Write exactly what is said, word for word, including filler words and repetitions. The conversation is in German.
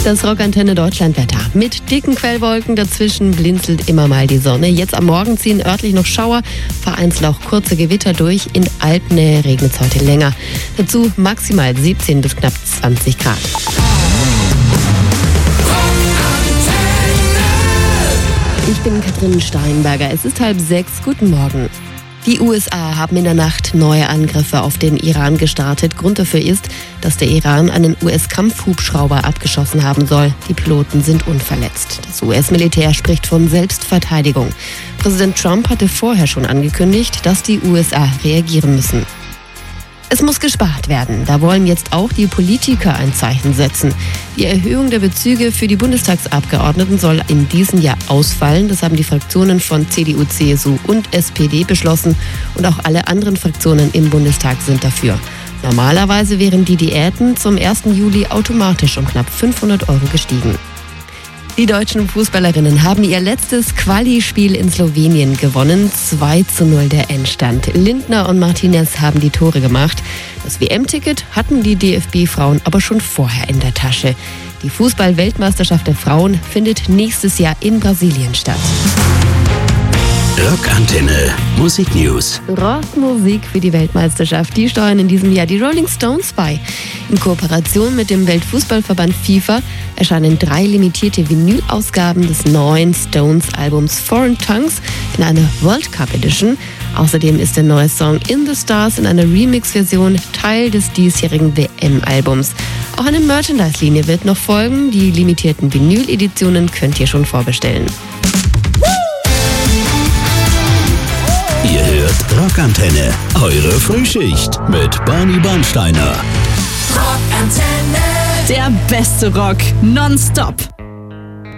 Das Rockantenne Deutschlandwetter. Mit dicken Quellwolken dazwischen blinzelt immer mal die Sonne. Jetzt am Morgen ziehen örtlich noch Schauer, vereinzelt auch kurze Gewitter durch. In Alpnähe regnet es heute länger. Dazu maximal siebzehn bis knapp zwanzig Grad. Ich bin Katrin Steinberger. Es ist halb sechs. Guten Morgen. Die U S A haben in der Nacht neue Angriffe auf den Iran gestartet. Grund dafür ist, dass der Iran einen U S-Kampfhubschrauber abgeschossen haben soll. Die Piloten sind unverletzt. Das U S-Militär spricht von Selbstverteidigung. Präsident Trump hatte vorher schon angekündigt, dass die U S A reagieren müssen. Es muss gespart werden. Da wollen jetzt auch die Politiker ein Zeichen setzen. Die Erhöhung der Bezüge für die Bundestagsabgeordneten soll in diesem Jahr ausfallen. Das haben die Fraktionen von C D U, C S U und S P D beschlossen. Und auch alle anderen Fraktionen im Bundestag sind dafür. Normalerweise wären die Diäten zum ersten Juli automatisch um knapp fünfhundert Euro gestiegen. Die deutschen Fußballerinnen haben ihr letztes Quali-Spiel in Slowenien gewonnen. zwei zu null der Endstand. Lindner und Martinez haben die Tore gemacht. Das W M-Ticket hatten die D F B-Frauen aber schon vorher in der Tasche. Die Fußball-Weltmeisterschaft der Frauen findet nächstes Jahr in Brasilien statt. Rockantenne Musiknews. Rockmusik für die Weltmeisterschaft. Die steuern in diesem Jahr die Rolling Stones bei. In Kooperation mit dem Weltfußballverband FIFA erscheinen drei limitierte Vinyl-Ausgaben des neuen Stones-Albums Foreign Tongues in einer World Cup Edition. Außerdem ist der neue Song In the Stars in einer Remix-Version Teil des diesjährigen W M-Albums. Auch eine Merchandise-Linie wird noch folgen. Die limitierten Vinyl-Editionen könnt ihr schon vorbestellen. Ihr hört Rockantenne, eure Frühschicht mit Barney Bernsteiner. Rockantenne. Der beste Rock nonstop.